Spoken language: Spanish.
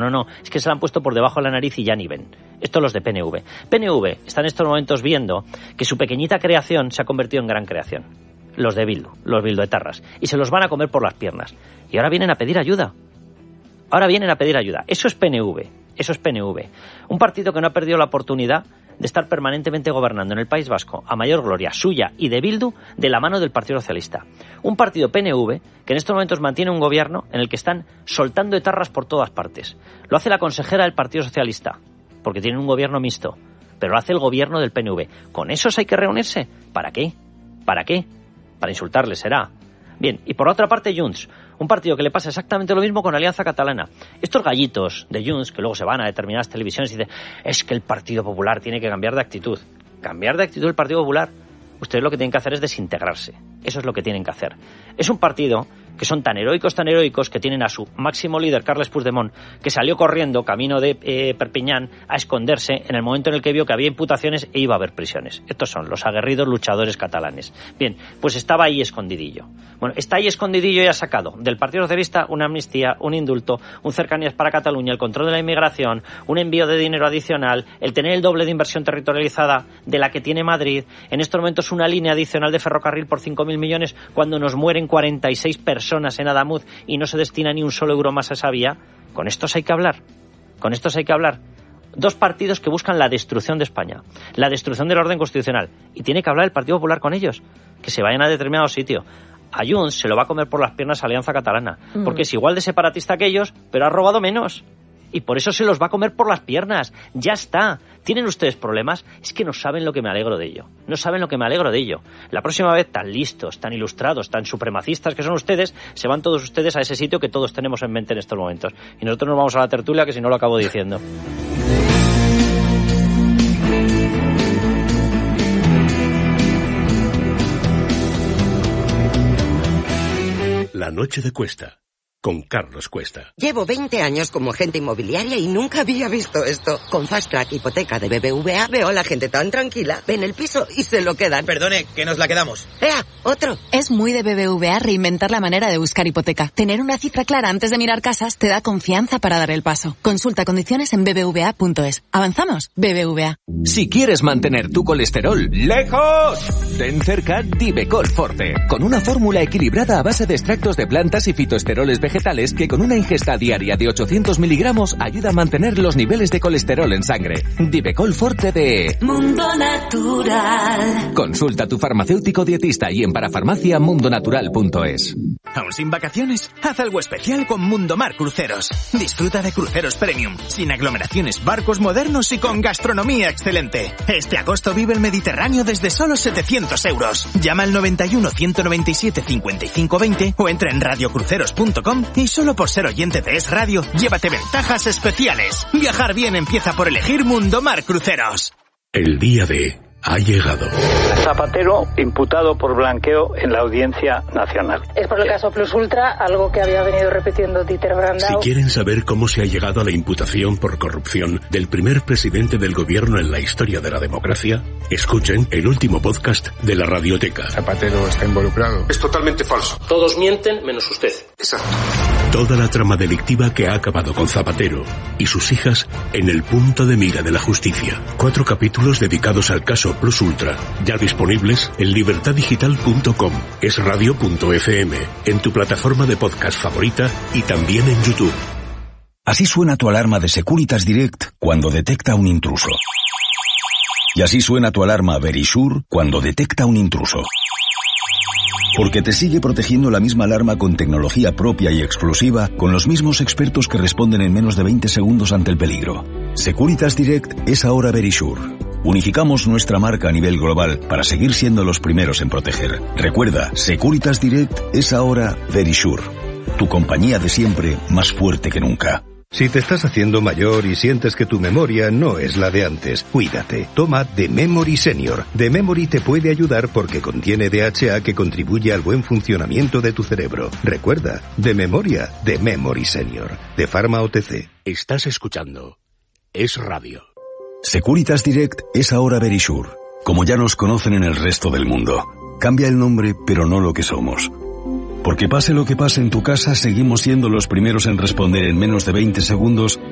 No, es que se la han puedo por debajo de la nariz y ya ni ven. Esto los de PNV. PNV está en estos momentos viendo que su pequeñita creación se ha convertido en gran creación. Los de Bildu, los bilduetarras. Y se los van a comer por las piernas. Y ahora vienen a pedir ayuda. Eso es PNV. Un partido que no ha perdido la oportunidad de estar permanentemente gobernando en el País Vasco, a mayor gloria suya y de Bildu, de la mano del Partido Socialista. Un partido PNV que en estos momentos mantiene un gobierno en el que están soltando etarras por todas partes. Lo hace la consejera del Partido Socialista, porque tienen un gobierno mixto, pero lo hace el gobierno del PNV. ¿Con esos hay que reunirse? ¿Para qué? Para insultarles será. Bien, y por otra parte Junts, un partido que le pasa exactamente lo mismo con Alianza Catalana. Estos gallitos de Junts, que luego se van a determinadas televisiones y dicen, es que el Partido Popular tiene que cambiar de actitud. ¿Cambiar de actitud el Partido Popular? Ustedes lo que tienen que hacer es desintegrarse. Eso es lo que tienen que hacer. Es un partido que son tan heroicos, que tienen a su máximo líder, Carles Puigdemont, que salió corriendo camino de Perpiñán a esconderse en el momento en el que vio que había imputaciones e iba a haber prisiones. Estos son los aguerridos luchadores catalanes. Bien, pues estaba ahí escondidillo. Bueno, está ahí escondidillo y ha sacado del Partido Socialista una amnistía, un indulto, un cercanías para Cataluña, el control de la inmigración, un envío de dinero adicional, el tener el doble de inversión territorializada de la que tiene Madrid, en estos momentos una línea adicional de ferrocarril por 5.000 millones cuando nos mueren 46 personas en Adamuz y no se destina ni un solo euro más a esa vía. Con estos hay que hablar. Dos partidos que buscan la destrucción de España, la destrucción del orden constitucional. Y tiene que hablar el Partido Popular con ellos, que se vayan a determinado sitio. A Junts se lo va a comer por las piernas Alianza Catalana, porque es igual de separatista que ellos, pero ha robado menos. Y por eso se los va a comer por las piernas. Ya está. ¿Tienen ustedes problemas? Es que no saben lo que me alegro de ello. La próxima vez, tan listos, tan ilustrados, tan supremacistas que son ustedes, se van todos ustedes a ese sitio que todos tenemos en mente en estos momentos. Y nosotros nos vamos a la tertulia, que si no lo acabo diciendo. La noche de Cuesta, con Carlos Cuesta. Llevo 20 años como agente inmobiliaria y nunca había visto esto. Con Fast Track Hipoteca de BBVA veo a la gente tan tranquila, ven el piso y se lo quedan. Perdone, que nos la quedamos. ¡Ea! ¡Otro! Es muy de BBVA reinventar la manera de buscar hipoteca. Tener una cifra clara antes de mirar casas te da confianza para dar el paso. Consulta condiciones en bbva.es. ¿Avanzamos? BBVA. Si quieres mantener tu colesterol lejos, ten cerca Divecol Forte, con una fórmula equilibrada a base de extractos de plantas y fitoesteroles vegetales que con una ingesta diaria de 800 miligramos ayuda a mantener los niveles de colesterol en sangre. Divecol Forte de Mundo Natural. Consulta a tu farmacéutico dietista y en parafarmaciamundonatural.es. ¿Aún sin vacaciones? Haz algo especial con Mundomar Cruceros. Disfruta de cruceros premium, sin aglomeraciones, barcos modernos y con gastronomía excelente. Este agosto vive el Mediterráneo desde solo 700 euros. Llama al 91 197 55 20 o entra en radiocruceros.com y solo por ser oyente de Es Radio, llévate ventajas especiales. Viajar bien empieza por elegir Mundomar Cruceros. El día de ha llegado. Zapatero imputado por blanqueo en la Audiencia Nacional. Es por el caso Plus Ultra, algo que había venido repitiendo Dieter Brandau. Si quieren saber cómo se ha llegado a la imputación por corrupción del primer presidente del gobierno en la historia de la democracia, escuchen el último podcast de la Radioteca. Zapatero está involucrado. Es totalmente falso. Todos mienten menos usted. Exacto. Toda la trama delictiva que ha acabado con Zapatero y sus hijas en el punto de mira de la justicia. 4 capítulos dedicados al caso Plus Ultra, ya disponibles en libertaddigital.com, esradio.fm, en tu plataforma de podcast favorita y también en YouTube. Así suena tu alarma de Securitas Direct cuando detecta un intruso. Y así suena tu alarma Verisure cuando detecta un intruso. Porque te sigue protegiendo la misma alarma con tecnología propia y exclusiva, con los mismos expertos que responden en menos de 20 segundos ante el peligro. Securitas Direct es ahora Verisure. Unificamos nuestra marca a nivel global para seguir siendo los primeros en proteger. Recuerda, Securitas Direct es ahora Verisure. Tu compañía de siempre, más fuerte que nunca. Si te estás haciendo mayor y sientes que tu memoria no es la de antes, cuídate. Toma The Memory Senior. The Memory te puede ayudar porque contiene DHA que contribuye al buen funcionamiento de tu cerebro. Recuerda, de memoria, The Memory Senior. De Pharma OTC. Estás escuchando Es Radio. Securitas Direct es ahora Verisure. Como ya nos conocen en el resto del mundo. Cambia el nombre, pero no lo que somos. Porque pase lo que pase en tu casa, seguimos siendo los primeros en responder en menos de 20 segundos